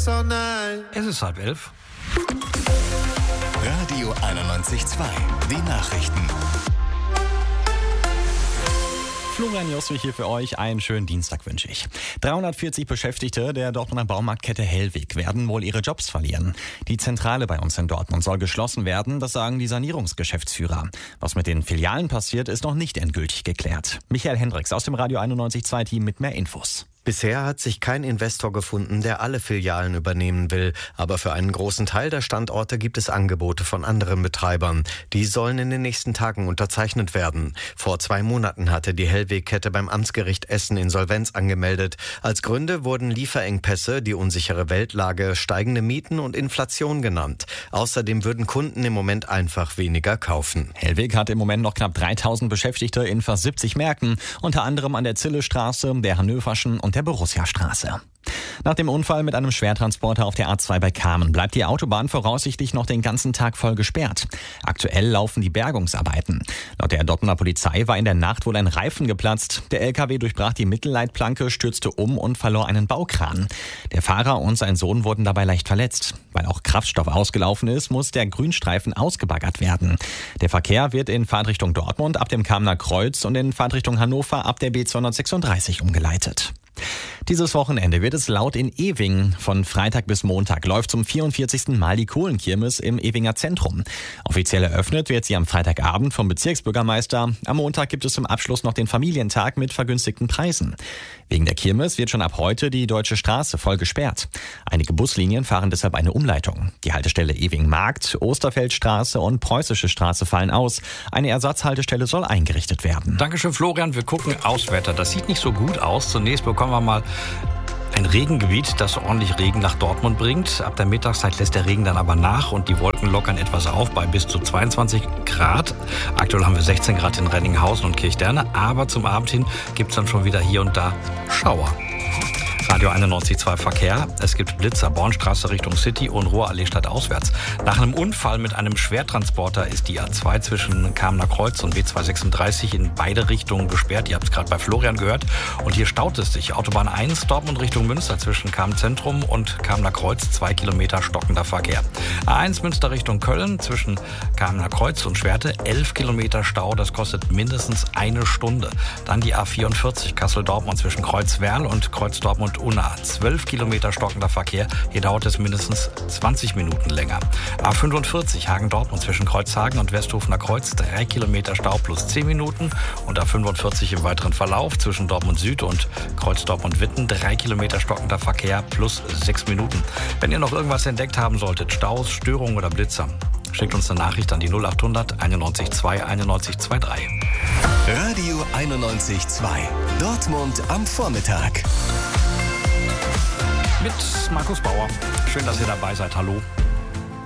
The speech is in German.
Es ist 10:30. Radio 91.2, die Nachrichten. Florian Joswig hier für euch. Einen schönen Dienstag wünsche ich. 340 Beschäftigte der Dortmunder Baumarktkette Hellweg werden wohl ihre Jobs verlieren. Die Zentrale bei uns in Dortmund soll geschlossen werden, das sagen die Sanierungsgeschäftsführer. Was mit den Filialen passiert, ist noch nicht endgültig geklärt. Michael Hendricks aus dem Radio 91.2 Team mit mehr Infos. Bisher hat sich kein Investor gefunden, der alle Filialen übernehmen will. Aber für einen großen Teil der Standorte gibt es Angebote von anderen Betreibern. Die sollen in den nächsten Tagen unterzeichnet werden. Vor 2 Monaten hatte die Hellweg-Kette beim Amtsgericht Essen Insolvenz angemeldet. Als Gründe wurden Lieferengpässe, die unsichere Weltlage, steigende Mieten und Inflation genannt. Außerdem würden Kunden im Moment einfach weniger kaufen. Hellweg hat im Moment noch knapp 3000 Beschäftigte in fast 70 Märkten, unter anderem an der Zillestraße, der Hannöverschen und der Borussia-Straße. Nach dem Unfall mit einem Schwertransporter auf der A2 bei Kamen bleibt die Autobahn voraussichtlich noch den ganzen Tag voll gesperrt. Aktuell laufen die Bergungsarbeiten. Laut der Dortmunder Polizei war in der Nacht wohl ein Reifen geplatzt. Der LKW durchbrach die Mittelleitplanke, stürzte um und verlor einen Baukran. Der Fahrer und sein Sohn wurden dabei leicht verletzt. Weil auch Kraftstoff ausgelaufen ist, muss der Grünstreifen ausgebaggert werden. Der Verkehr wird in Fahrtrichtung Dortmund ab dem Kamener Kreuz und in Fahrtrichtung Hannover ab der B236 umgeleitet. Dieses Wochenende wird es laut in Ewing. Von Freitag bis Montag läuft zum 44. Mal die Kohlenkirmes im Ewinger Zentrum. Offiziell eröffnet wird sie am Freitagabend vom Bezirksbürgermeister. Am Montag gibt es zum Abschluss noch den Familientag mit vergünstigten Preisen. Wegen der Kirmes wird schon ab heute die Deutsche Straße voll gesperrt. Einige Buslinien fahren deshalb eine Umleitung. Die Haltestelle Ewing-Markt, Osterfeldstraße und Preußische Straße fallen aus. Eine Ersatzhaltestelle soll eingerichtet werden. Dankeschön, Florian. Wir gucken aufs Wetter. Das sieht nicht so gut aus. Zunächst bekommen wir mal ein Regengebiet, das ordentlich Regen nach Dortmund bringt. Ab der Mittagszeit lässt der Regen dann aber nach und die Wolken lockern etwas auf bei bis zu 22 Grad. Aktuell haben wir 16 Grad in Renninghausen und Kirchderne, aber zum Abend hin gibt es dann schon wieder hier und da Schauer. Radio 91.2 Verkehr. Es gibt Blitzer, Bornstraße Richtung City und Ruhrallee stadtauswärts. Nach einem Unfall mit einem Schwertransporter ist die A2 zwischen Kamener Kreuz und B236 in beide Richtungen gesperrt. Ihr habt es gerade bei Florian gehört. Und hier staut es sich. Autobahn 1, Dortmund Richtung Münster zwischen Kamen Zentrum und Kamener Kreuz, 2 Kilometer stockender Verkehr. A1 Münster Richtung Köln zwischen Kamener Kreuz und Schwerte, 11 Kilometer Stau. Das kostet mindestens 1 Stunde. Dann die A44 Kassel-Dortmund zwischen Kreuzwerl und Kreuz-Dortmund Unna. 12 Kilometer stockender Verkehr. Hier dauert es mindestens 20 Minuten länger. A45 Hagen-Dortmund zwischen Kreuzhagen und Westhofener Kreuz. 3 Kilometer Stau plus 10 Minuten. Und A45 im weiteren Verlauf zwischen Dortmund Süd und Kreuz-Dortmund-Witten. 3 Kilometer stockender Verkehr plus 6 Minuten. Wenn ihr noch irgendwas entdeckt haben solltet, Staus, Störungen oder Blitzer, schickt uns eine Nachricht an die 0800 91 2 91 23. Radio 91.2, Dortmund am Vormittag. Mit Markus Bauer. Schön, dass ihr dabei seid. Hallo.